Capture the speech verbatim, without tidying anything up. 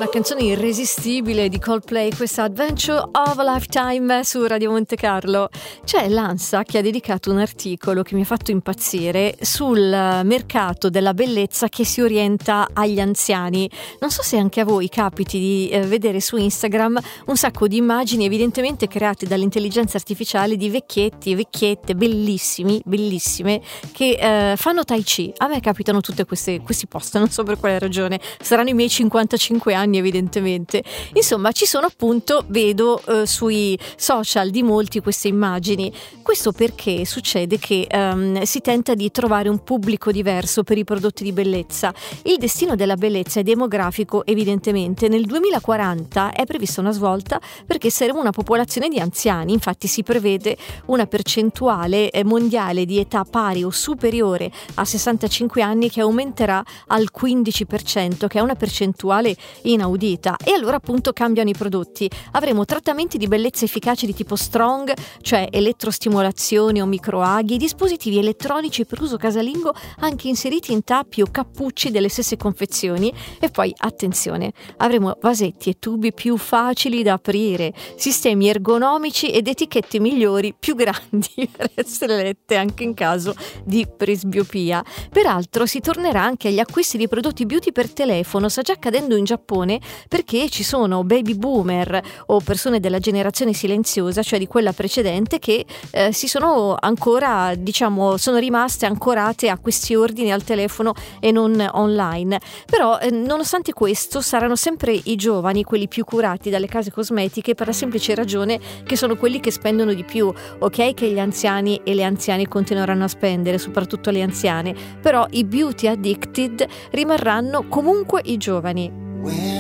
Una canzone irresistibile di Coldplay, questa Adventure of a Lifetime su Radio Monte Carlo. C'è l'ANSA che ha dedicato un articolo che mi ha fatto impazzire sul mercato della bellezza che si orienta agli anziani. Non so se anche a voi capiti di eh, vedere su Instagram un sacco di immagini evidentemente create dall'intelligenza artificiale di vecchietti e vecchiette bellissimi, bellissime, che eh, fanno tai chi. A me capitano tutte queste, questi post, non so per quale ragione, saranno i miei cinquantacinque anni evidentemente. Insomma, ci sono appunto, vedo eh, sui social di molti queste immagini. Questo perché succede che um, si tenta di trovare un pubblico diverso per i prodotti di bellezza. Il destino della bellezza è demografico evidentemente. Nel duemilaquaranta è prevista una svolta perché saremo una popolazione di anziani. Infatti si prevede una percentuale mondiale di età pari o superiore a sessantacinque anni che aumenterà al quindici per cento, che è una percentuale inaudita. E allora appunto cambiano i prodotti. Avremo trattamenti di bellezza efficaci di tipo strong, cioè elettrostimolazione o microaghi, dispositivi elettronici per uso casalingo anche inseriti in tappi o cappucci delle stesse confezioni. E poi attenzione, avremo vasetti e tubi più facili da aprire, sistemi ergonomici ed etichette migliori più grandi per essere lette anche in caso di presbiopia. Peraltro si tornerà anche agli acquisti di prodotti beauty per telefono. Sta già accadendo in Giappone perché ci sono baby boomer o persone della generazione silenziosa, cioè di quella precedente, che eh, si sono ancora, diciamo, sono rimaste ancorate a questi ordini al telefono e non online. Però eh, nonostante questo saranno sempre i giovani quelli più curati dalle case cosmetiche, per la semplice ragione che sono quelli che spendono di più. Ok che gli anziani e le anziane continueranno a spendere, soprattutto le anziane, però i beauty addicted rimarranno comunque i giovani.